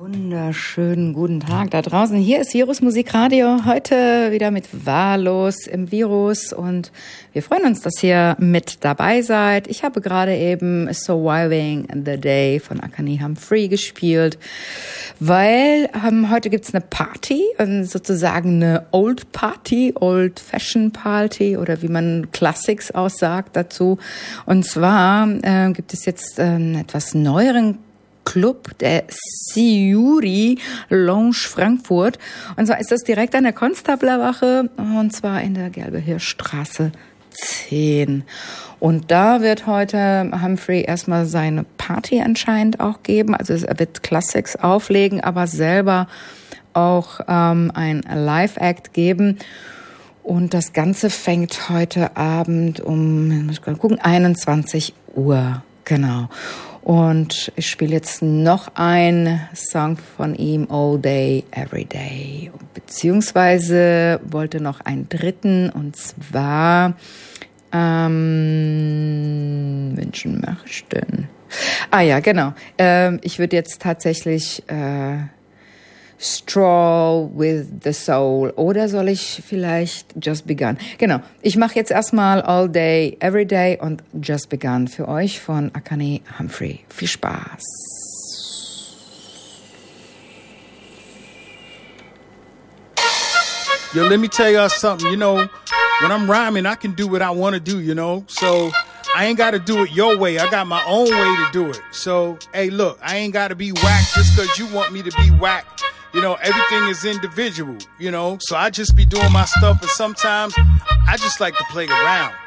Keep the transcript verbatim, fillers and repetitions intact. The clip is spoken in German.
Wunderschönen guten Tag da draußen. Hier ist Virus Musikradio, heute wieder mit Wahllos im Virus und wir freuen uns, dass ihr mit dabei seid. Ich habe gerade eben Surviving the Day von Akane Humphrey gespielt, weil ähm, heute gibt's eine Party, sozusagen eine Old Party, Old Fashion Party oder wie man Classics aussagt dazu. Und zwar äh, gibt es jetzt äh, einen etwas neueren Club, der Siuri Lounge Frankfurt. Und zwar ist das direkt an der Konstablerwache und zwar in der Gelbe Hirschstraße zehn. Und da wird heute Humphrey erstmal seine Party anscheinend auch geben. Also er wird Classics auflegen, aber selber auch ähm, ein Live-Act geben. Und das Ganze fängt heute Abend um, muss ich mal gucken, einundzwanzig Uhr. Genau. Und ich spiele jetzt noch einen Song von ihm, All Day, Every Day. Beziehungsweise wollte noch einen dritten, und zwar, ähm, welchen mache ich denn? Ah ja, genau. Ähm, ich würde jetzt tatsächlich äh, Stroll with the Soul, oder soll ich vielleicht Just Begun? Genau, ich mache jetzt erstmal All Day, Every Day und Just Begun für euch von Akane Humphrey. Viel Spaß! Yo, let me tell y'all something, you know, when I'm rhyming, I can do what I want to do, you know, so I ain't got to do it your way. I got my own way to do it. So, hey, look, I ain't got to be whack just because you want me to be whack. You know, everything is individual, you know, so I just be doing my stuff, and sometimes I just like to play around.